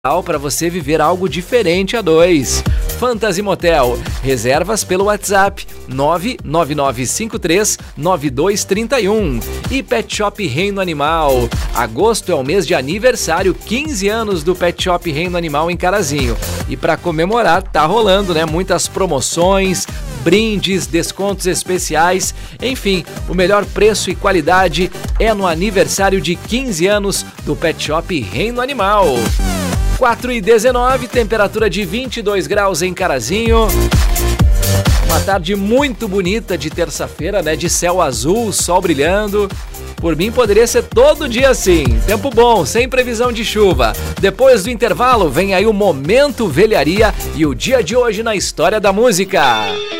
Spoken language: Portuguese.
para você viver algo diferente a dois. Fantasy Motel, reservas pelo WhatsApp 999539231. E Pet Shop Reino Animal, agosto é o mês de aniversário, 15 anos do Pet Shop Reino Animal em Carazinho. E para comemorar, tá rolando, né? Muitas promoções, brindes, descontos especiais, enfim, o melhor preço e qualidade é no aniversário de 15 anos do Pet Shop Reino Animal. 4h19, temperatura de 22 graus em Carazinho. Uma tarde muito bonita de terça-feira, né? De céu azul, sol brilhando. Por mim poderia ser todo dia assim. Tempo bom, sem previsão de chuva. Depois do intervalo, vem aí o Momento Velharia e o dia de hoje na história da música.